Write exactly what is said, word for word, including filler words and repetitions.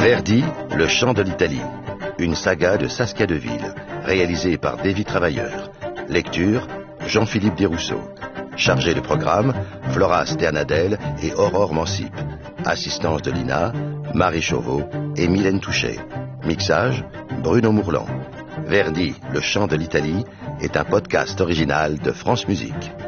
Verdi, le chant de l'Italie. Une saga de Saskia Deville, réalisée par Davy Travailleur. Lecture, Jean-Philippe Desrousseaux. Chargé de programme, Flora Sternadel et Aurore Mansip. Assistance de Lina, Marie Chauveau et Mylène Touchet. Mixage, Bruno Mourlan. Verdi, le chant de l'Italie est un podcast original de France Musique.